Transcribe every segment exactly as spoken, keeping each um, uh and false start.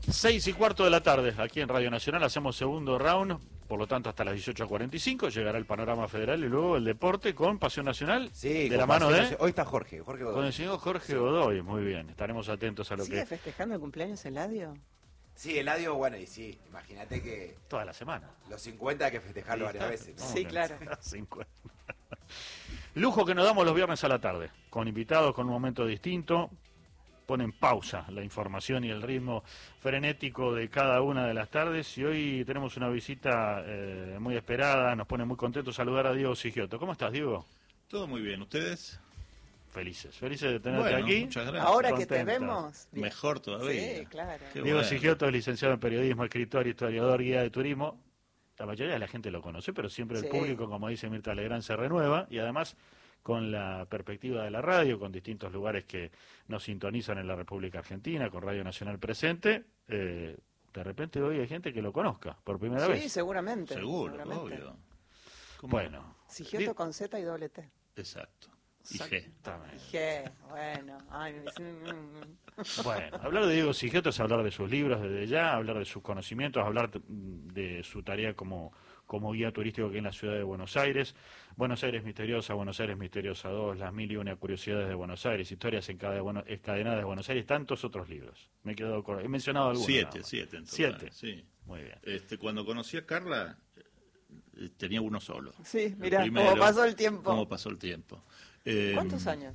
Seis y cuarto de la tarde, aquí en Radio Nacional, hacemos segundo round, por lo tanto hasta las dieciocho cuarenta y cinco llegará el panorama federal y luego el deporte con Pasión Nacional, sí, de la mano de... Hoy está Jorge, Jorge Godoy. Con el señor Jorge sí. Godoy, muy bien, estaremos atentos a lo ¿Sigue que... festejando el cumpleaños Eladio? Sí, Eladio, bueno, y sí, imagínate que... Toda la semana. Los cincuenta hay que festejarlo sí, varias veces. ¿no? Sí, claro. cincuenta. Lujo que nos damos los viernes a la tarde, con invitados, con un momento distinto. Pone en pausa la información y el ritmo frenético de cada una de las tardes. Y hoy tenemos una visita eh, muy esperada, nos pone muy contentos saludar a Diego Sigioto. ¿Cómo estás, Diego? Todo muy bien, ¿ustedes? Felices, felices de tenerte bueno, aquí. Muchas gracias. Ahora Contenta. que te vemos. Bien. Mejor todavía. Sí, claro. Qué Diego bueno. Sigioto es licenciado en periodismo, escritor, historiador, guía de turismo. La mayoría de la gente lo conoce, pero siempre Sí. el público, como dice Mirta Legrand, se renueva. Y además, con la perspectiva de la radio, con distintos lugares que nos sintonizan en la República Argentina, con Radio Nacional presente, eh, de repente hoy hay gente que lo conozca por primera Sí, vez. seguramente. Seguro, seguramente. obvio. ¿Cómo? Bueno, Sigioto con Z y doble T. Exacto. Y G. exactamente. G, bueno. Ay, mm, Bueno, hablar de Diego Sigioto es hablar de sus libros desde ya, hablar de sus conocimientos, hablar de su tarea como, como guía turístico aquí en la ciudad de Buenos Aires. Buenos Aires Misteriosa, Buenos Aires Misteriosa dos, Las Mil y Una Curiosidades de Buenos Aires, Historias encade- bueno, Encadenadas de Buenos Aires, tantos otros libros. Me he quedado con... He mencionado algunos. Siete, nada más. siete en total. Siete. Sí. Muy bien. Este, cuando conocí a Carla, eh, tenía uno solo. Sí, El mirá, primero, cómo pasó el tiempo. Cómo pasó el tiempo. Eh, ¿Cuántos años?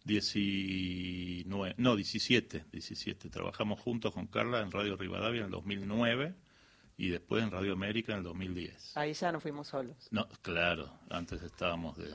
diecinueve, no, diecisiete, diecisiete. Trabajamos juntos con Carla en Radio Rivadavia en el dos mil nueve y después en Radio América en el dos mil diez. Ahí ya no fuimos solos. No, claro, antes estábamos de... de,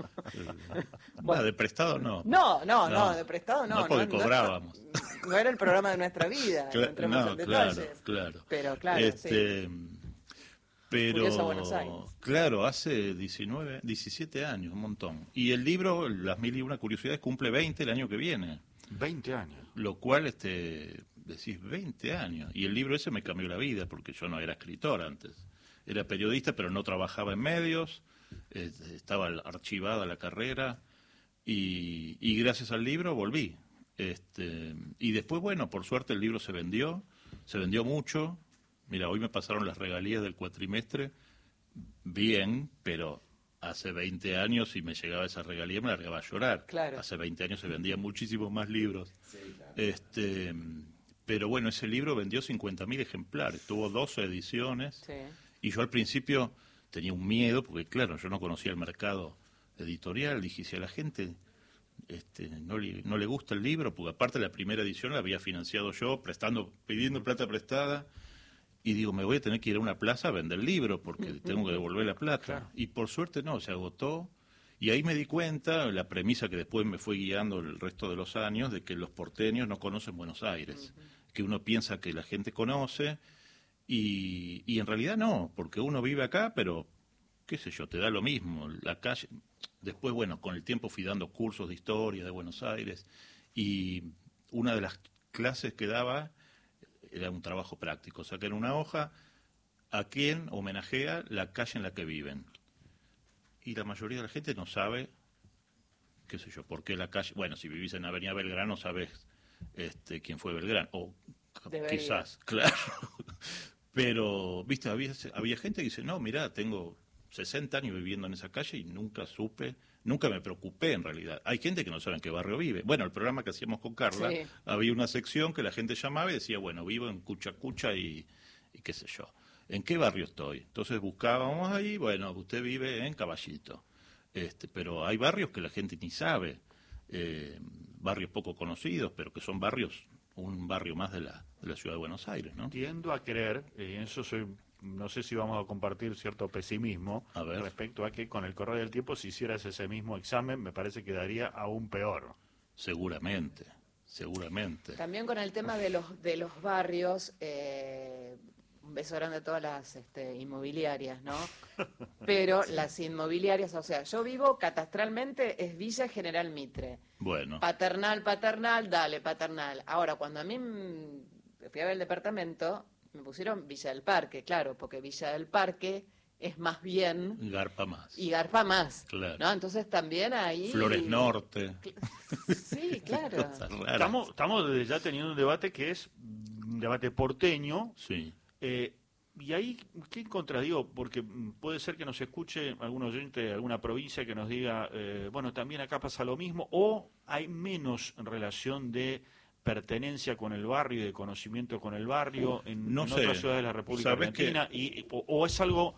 bueno, de prestado no. No, no, no, No, de prestado no. no porque cobrábamos. No, no era el programa de nuestra vida, Cla- no entremos no, en claro, detalles. claro. Pero claro, este, sí. Pero, Curiosa Buenos Aires. claro, hace diecinueve, diecisiete años, un montón. Y el libro, Las Mil y Una Curiosidades, cumple veinte el año que viene. veinte años. Lo cual, este, decís, veinte años. Y el libro ese me cambió la vida, porque yo no era escritor antes. Era periodista, pero no trabajaba en medios, eh, estaba archivada la carrera, y, y gracias al libro volví. Este, y después, bueno, por suerte el libro se vendió, se vendió mucho. Mira, hoy me pasaron las regalías del cuatrimestre, bien, pero hace veinte años, si me llegaba esa regalía, me largaba a llorar. Claro. Hace veinte años se vendían muchísimos más libros. Sí, claro. Este, pero bueno, ese libro vendió cincuenta mil ejemplares, tuvo doce ediciones, Sí. y yo al principio tenía un miedo, porque claro, yo no conocía el mercado editorial, dije, si a la gente este, no, le, no le gusta el libro, porque aparte la primera edición la había financiado yo, prestando, pidiendo plata prestada, y digo, me voy a tener que ir a una plaza a vender el libro, porque tengo que devolver la plata. Claro. Y por suerte no, se agotó. Y ahí me di cuenta, la premisa que después me fue guiando el resto de los años, de que los porteños no conocen Buenos Aires. Uh-huh. Que uno piensa que la gente conoce, y, y en realidad no, porque uno vive acá, pero, qué sé yo, te da lo mismo. La calle. Después, bueno, con el tiempo fui dando cursos de historia de Buenos Aires, y una de las clases que daba era un trabajo práctico, o sea, que era una hoja a quien homenajea la calle en la que viven. Y la mayoría de la gente no sabe, qué sé yo, por qué la calle... Bueno, si vivís en Avenida Belgrano sabés este, quién fue Belgrano, o Debería. Quizás, claro. Pero, viste, había, había gente que dice, no, mirá, tengo sesenta años viviendo en esa calle y nunca supe, nunca me preocupé en realidad. Hay gente que no sabe en qué barrio vive. Bueno, el programa que hacíamos con Carla, Sí. había una sección que la gente llamaba y decía, bueno, vivo en Cuchacucha y, y qué sé yo. ¿En qué barrio estoy? Entonces buscábamos ahí, bueno, usted vive en Caballito. Este, pero hay barrios que la gente ni sabe, eh, barrios poco conocidos, pero que son barrios, un barrio más de la, de la ciudad de Buenos Aires, ¿no? Tiendo a creer, y en eso soy, no sé si vamos a compartir cierto pesimismo A ver. respecto a que con el correr del tiempo, si hicieras ese mismo examen, me parece que daría aún peor. Seguramente, seguramente. También con el tema de los de los barrios, eh, un beso grande a todas las este, inmobiliarias, ¿no? Pero las inmobiliarias, o sea, yo vivo catastralmente, es Villa General Mitre. Bueno, Paternal, paternal, dale, paternal. Ahora, cuando a mí mm, fui a ver el departamento, me pusieron Villa del Parque, claro, porque Villa del Parque es más bien... garpa más. Y garpa más, Claro. ¿no? Entonces también ahí... Flores Norte. Sí, claro. Cosas raras. Estamos, estamos desde ya teniendo un debate que es un debate porteño. Sí. Eh, y ahí, ¿qué contradigo? Porque puede ser que nos escuche algún oyente de alguna provincia que nos diga, eh, bueno, también acá pasa lo mismo, o hay menos relación de pertenencia con el barrio y de conocimiento con el barrio en, no en sé. otras ciudades de la República ¿Sabés Argentina, que... y, o, o es algo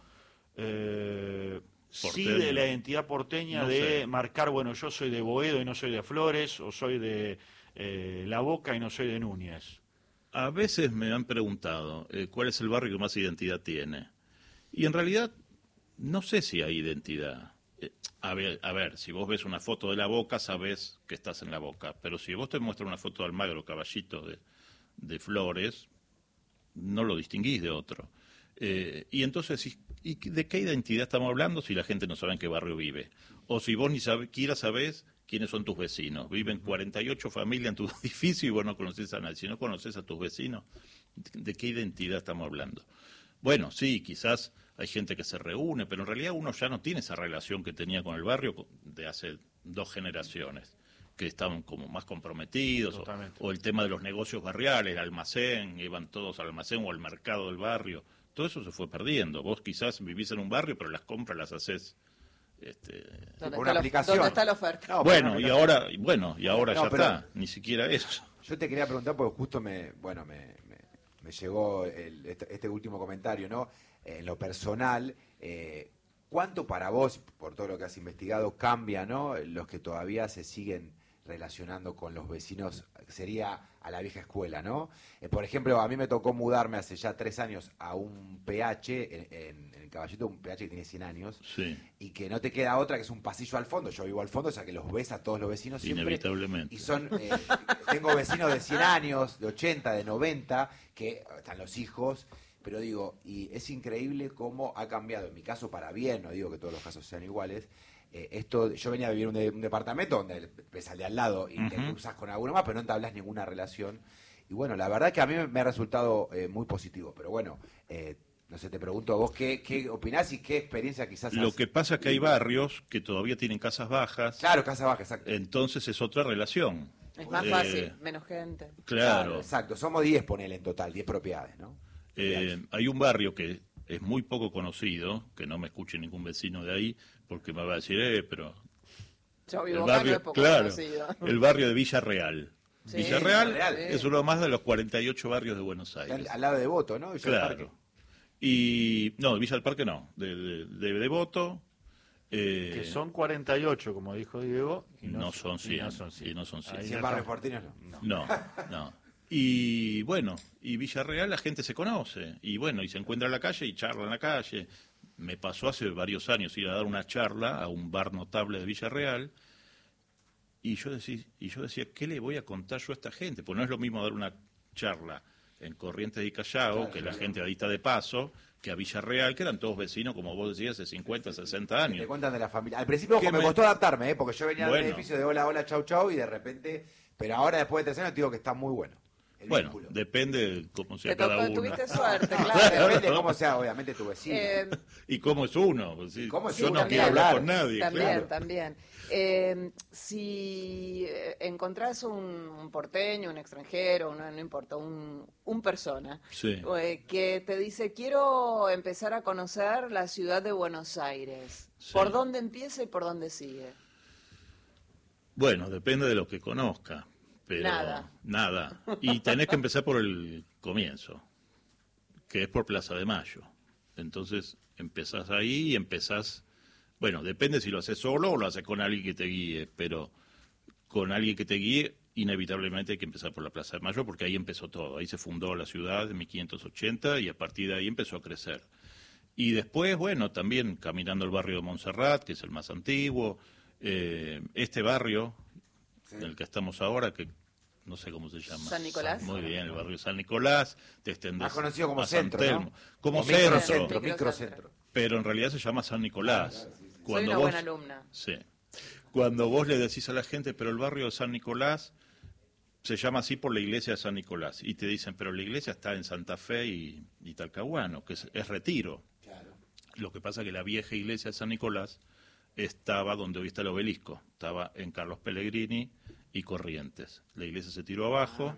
eh, sí Porteño. de la identidad porteña No de sé. marcar, bueno, yo soy de Boedo y no soy de Flores, o soy de eh, La Boca y no soy de Núñez? A veces me han preguntado eh, cuál es el barrio que más identidad tiene. Y en realidad no sé si hay identidad. Eh, a ver, a ver, si vos ves una foto de La Boca, sabés que estás en La Boca. Pero si vos te muestras una foto de Almagro, Caballito, de, de Flores, no lo distinguís de otro. Eh, y entonces, ¿y, ¿y de qué identidad estamos hablando si la gente no sabe en qué barrio vive? O si vos ni siquiera sabés quiénes son tus vecinos. Viven cuarenta y ocho familias en tu edificio y vos no conocés a nadie. Si no conoces a tus vecinos, ¿de qué identidad estamos hablando? Bueno, sí, quizás hay gente que se reúne, pero en realidad uno ya no tiene esa relación que tenía con el barrio de hace dos generaciones, que estaban como más comprometidos, o, o el tema de los negocios barriales, el almacén, iban todos al almacén o al mercado del barrio. Todo eso se fue perdiendo. Vos quizás vivís en un barrio, pero las compras las haces... Este, ¿Dónde, una está aplicación. La, ¿Dónde está la oferta? No, bueno, y ahora, bueno, y ahora no, ya pero está, ni siquiera eso. Yo te quería preguntar, porque justo me, bueno, me, me, me llegó el, este, este último comentario, ¿no? En lo personal, eh, ¿cuánto para vos, por todo lo que has investigado, cambia, ¿no? Los que todavía se siguen relacionando con los vecinos, sería a la vieja escuela, ¿no? Eh, por ejemplo, a mí me tocó mudarme hace ya tres años a un P H en, en, en el Caballito, un P H que tiene cien años, Sí. y que no te queda otra que es un pasillo al fondo. Yo vivo al fondo, o sea que los ves a todos los vecinos siempre. Inevitablemente. Y son, eh, tengo vecinos de cien años, de ochenta, de noventa, que están los hijos, pero digo, y es increíble cómo ha cambiado, en mi caso para bien, no digo que todos los casos sean iguales. Eh, esto, yo venía a vivir en un, de, un departamento donde ves al de al lado y uh-huh. te cruzas con alguno más, pero no entablas ninguna relación. Y bueno, la verdad que a mí me ha resultado eh, muy positivo. Pero bueno, eh, no sé, te pregunto a vos qué, qué opinás y qué experiencia quizás Lo has... que pasa es que hay barrios que todavía tienen casas bajas. Claro, casas bajas, exacto. Entonces es otra relación. Es más eh, fácil, menos gente. Claro. claro exacto, somos diez, ponele en total, diez propiedades, ¿no? Eh, hay un barrio que es muy poco conocido, que no me escuche ningún vecino de ahí, porque me va a decir, eh, pero... Yo vivo el acá, barrio, no es poco claro, conocido. El barrio de Villarreal. Sí, Villarreal Villarreal, es uno más de los cuarenta y ocho barrios de Buenos Aires. Al, al lado de Devoto, ¿no? Villa claro. del Parque. Y, no, de Villa del Parque no, de, de, de Devoto. Eh, que son cuarenta y ocho, como dijo Diego, y no, no son cien. Y no son cien, y no son cien. cien barrios porteños no. No, no. Y bueno, y Villarreal la gente se conoce, y bueno, y se encuentra en la calle y charla en la calle. Me pasó hace varios años ir a dar una charla a un bar notable de Villarreal, y yo decía, y yo decía, ¿qué le voy a contar yo a esta gente? Pues no es lo mismo dar una charla en Corrientes y Callao, claro, que la claro. gente adita de paso, que a Villarreal, que eran todos vecinos, como vos decías, de cincuenta, sesenta años. Te cuentan de la familia. Al principio me, me costó adaptarme, ¿eh? Porque yo venía bueno. del edificio de hola, hola, chau, chau, y de repente, pero ahora después de tres años te digo que está muy bueno. Bueno, vínculo. Depende de cómo sea Te cada tocó, uno. Tuviste suerte, claro. Depende de cómo sea, obviamente, tu vecino. Eh, y cómo es uno. Pues, sí. ¿Cómo es Yo uno? no quiero hablar con nadie. También, claro. también. Eh, si encontrás un, un porteño, un extranjero, no, no importa, un, un persona, sí. eh, que te dice, quiero empezar a conocer la ciudad de Buenos Aires, sí. ¿por dónde empieza y por dónde sigue? Bueno, depende de lo que conozca. Pero nada. Nada. Y tenés que empezar por el comienzo, que es por Plaza de Mayo. Entonces empezás ahí y empezás, bueno, depende si lo haces solo o lo haces con alguien que te guíe, pero con alguien que te guíe, inevitablemente hay que empezar por la Plaza de Mayo, porque ahí empezó todo. Ahí se fundó la ciudad en mil quinientos ochenta y a partir de ahí empezó a crecer. Y después, bueno, también caminando el barrio de Montserrat, que es el más antiguo, eh, este barrio... Sí. En el que estamos ahora, que no sé cómo se llama. San Nicolás. Muy bien, el barrio San Nicolás, te extendés más conocido como a centro, San Telmo. ¿no? Como o centro. Microcentro, microcentro. Pero en realidad se llama San Nicolás. Ah, claro, sí, sí. Cuando Soy una vos, buena alumna. Sí. Cuando vos le decís a la gente, pero el barrio de San Nicolás se llama así por la iglesia de San Nicolás. Y te dicen, pero la iglesia está en Santa Fe y, y Talcahuano, que es, es Retiro. Claro. Lo que pasa es que la vieja iglesia de San Nicolás estaba donde hoy está el obelisco. Estaba en Carlos Pellegrini y Corrientes. La iglesia se tiró abajo, ah,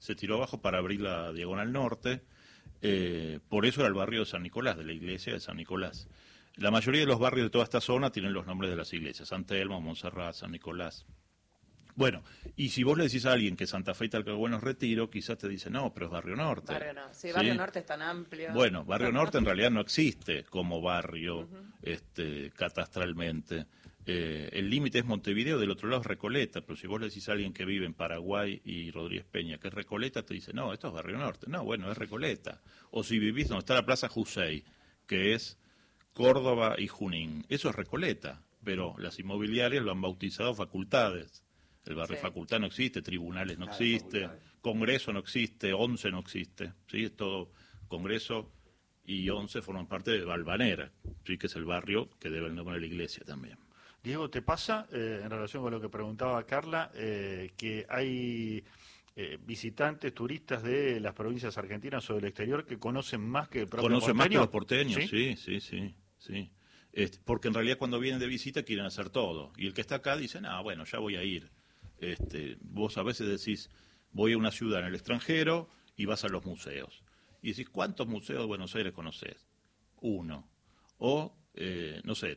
se tiró abajo para abrir la Diagonal Norte, eh, por eso era el barrio de San Nicolás, de la iglesia de San Nicolás. La mayoría de los barrios de toda esta zona tienen los nombres de las iglesias, San Telmo, Montserrat, San Nicolás. Bueno, y si vos le decís a alguien que Santa Fe y Talcahuano es Retiro, quizás te dice, no, pero es Barrio Norte. Barrio Norte, sí, Barrio Norte es tan amplio. Bueno, Barrio Norte en realidad no existe como barrio uh-huh. este, catastralmente. Eh, el límite es Montevideo, del otro lado es Recoleta, pero si vos le decís a alguien que vive en Paraguay y Rodríguez Peña que es Recoleta, te dice, no, esto es Barrio Norte. No, bueno, es Recoleta. O si vivís donde está la Plaza Jusey, que es Córdoba y Junín, eso es Recoleta, pero las inmobiliarias lo han bautizado facultades. El barrio sí. Facultad no existe, tribunales no existe, Congreso no existe, Once no existe, ¿sí? Es todo Congreso y Once forman parte de Valvanera, ¿sí? Que es el barrio que debe el nombre de la iglesia también. Diego, ¿te pasa, eh, en relación con lo que preguntaba Carla, eh, que hay eh, visitantes, turistas de las provincias argentinas o del exterior que conocen más que el propio Conocen porteño? más que los porteños, sí, sí, sí, sí. sí. Este, porque en realidad cuando vienen de visita quieren hacer todo, y el que está acá dice, no, bueno, ya voy a ir. Este, vos a veces decís, voy a una ciudad en el extranjero y vas a los museos. Y decís, ¿cuántos museos de Buenos Aires conocés? Uno. O, eh, no sé,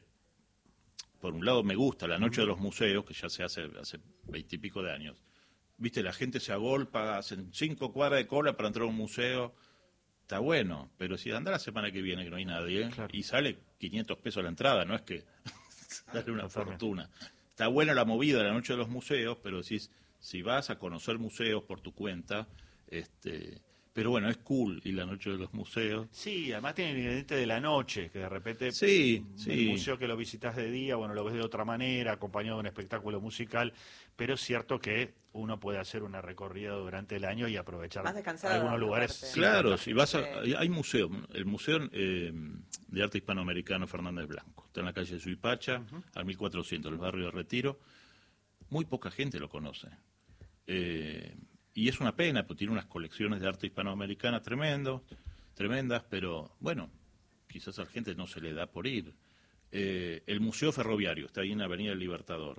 por un lado me gusta la noche de los museos, que ya se hace hace veintipico de años. Viste, la gente se agolpa, hacen cinco cuadras de cola para entrar a un museo. Está bueno, pero si anda la semana que viene que no hay nadie, claro. y sale quinientos pesos la entrada, no es que sale una fortuna. Está buena la movida de la noche de los museos, pero decís, si vas a conocer museos por tu cuenta, este, pero bueno, es cool y la noche de los museos. Sí, además tiene el ingrediente de la noche, que de repente sí, el sí. museo que lo visitas de día, bueno, lo ves de otra manera, acompañado de un espectáculo musical, pero es cierto que uno puede hacer una recorrida durante el año y aprovechar algunos lugares. Claro, si vas a, hay museo, el Museo eh, de Arte Hispanoamericano Fernández Blanco, está en la calle de Suipacha, uh-huh. al mil cuatrocientos, el barrio de Retiro, muy poca gente lo conoce. Eh, y es una pena, porque tiene unas colecciones de arte hispanoamericana tremendo, tremendas, pero bueno, quizás a la gente no se le da por ir. Eh, el Museo Ferroviario está ahí en la Avenida del Libertador.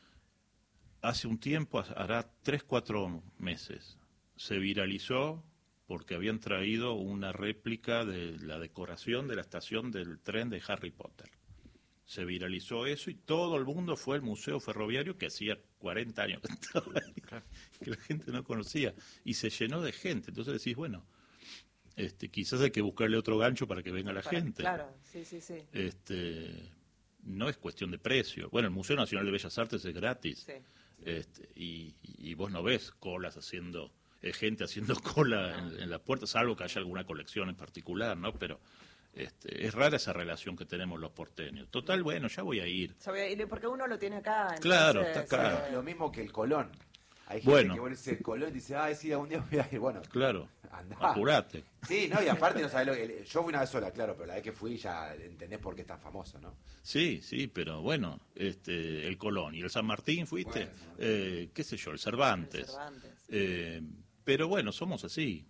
Hace un tiempo, hará tres, cuatro meses, se viralizó porque habían traído una réplica de la decoración de la estación del tren de Harry Potter. Se viralizó eso y todo el mundo fue al Museo Ferroviario, que hacía cuarenta años que estaba ahí, que la gente no conocía, y se llenó de gente. Entonces decís, bueno, este, quizás hay que buscarle otro gancho para que venga la para, gente. Claro, sí, sí, sí. Este, no es cuestión de precio. Bueno, el Museo Nacional de Bellas Artes es gratis. Sí. Este, y, y vos no ves colas haciendo, eh, gente haciendo cola no. en, en la puerta, salvo que haya alguna colección en particular, ¿no? Pero este, es rara esa relación que tenemos los porteños. Total, bueno, ya voy a ir. Ya voy a ir porque uno lo tiene acá. Entonces, claro, está acá. Eh, lo mismo que el Colón. Hay gente bueno. que vuelve el Colón y dice, ay, sí, algún día voy a ir. Bueno, claro, andá. Apurate. Sí, no, y aparte no sabés lo que... Yo fui una vez sola, claro, pero la vez que fui ya entendés por qué es tan famoso, ¿no? Sí, sí, pero bueno, este, el Colón y el San Martín fuiste, bueno, eh, qué sé yo, el Cervantes. El Cervantes. Eh, pero bueno, somos así.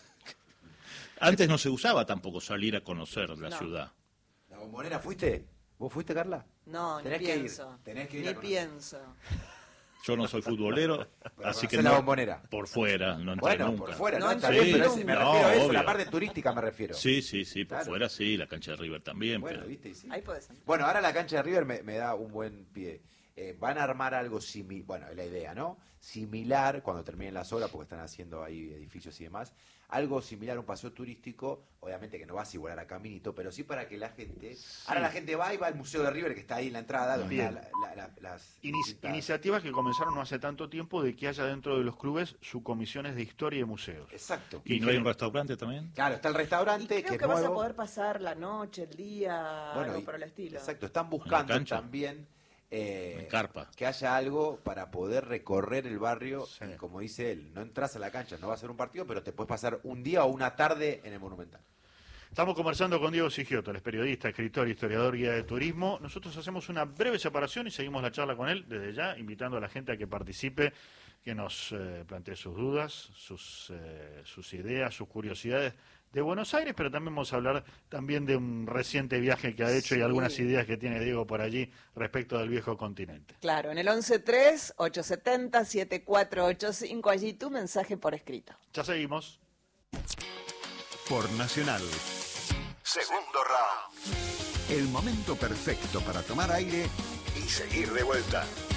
Antes no se usaba tampoco salir a conocer la no. ciudad. ¿La Bombonera fuiste? ¿Vos fuiste, Carla? No, tenés ni que pienso. Ir. Tenés que ir ni a pienso. Yo no soy futbolero, así que la no, Bombonera. Por fuera, no entré bueno, nunca. por fuera, no, no está sí, bien, pero es, me no, refiero a eso, obvio. la parte turística me refiero. Sí, sí, sí, por claro. fuera sí, la cancha de River también. Bueno, pero... ¿viste? Sí. Ahí podés entrar. Bueno, ahora la cancha de River me, me da un buen pie. Eh, van a armar algo similar, bueno, es la idea, ¿no? Similar, cuando terminen las obras, porque están haciendo ahí edificios y demás, algo similar a un paseo turístico, obviamente que no vas a igualar a Caminito, pero sí para que la gente... Sí. Ahora la gente va y va al Museo de River, que está ahí en la entrada, donde está la, la, la, las... Inici iniciativas que comenzaron no hace tanto tiempo de que haya dentro de los clubes subcomisiones de historia y de museos. Exacto. ¿Y, ¿Y no hay un restaurante también? Claro, está el restaurante, y creo que, que es vas nuevo. a poder pasar la noche, el día, bueno, algo y, por el estilo. Exacto, están buscando también... Eh, carpa. que haya algo para poder recorrer el barrio sí. Y como dice él, no entras a la cancha, no va a ser un partido, pero te puedes pasar un día o una tarde en el Monumental. Estamos conversando con Diego Sigioto, el periodista, escritor, historiador, guía de turismo. Nosotros hacemos una breve separación y seguimos la charla con él desde ya, invitando a la gente a que participe, que nos eh, plantee sus dudas, sus, eh, sus ideas, sus curiosidades de Buenos Aires, pero también vamos a hablar también de un reciente viaje que ha hecho Sí. y algunas ideas que tiene Diego por allí respecto del viejo continente. Claro, en el once tres, ocho siete cero, siete cuatro ocho cinco, allí tu mensaje por escrito. Ya seguimos. Por Nacional. Segundo round. El momento perfecto para tomar aire y seguir de vuelta.